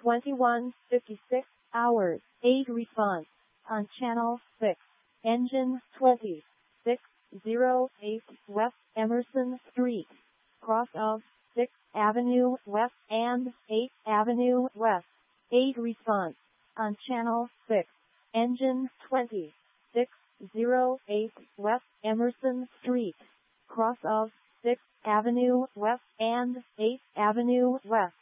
21:56 hours. 8 response on channel 6. Engine 2608 West Emerson Street, cross of 6th Avenue West and 8th Avenue West. 8 response on channel 6. Engine 2608 West Emerson Street, cross of 6th Avenue West and 8th Avenue West.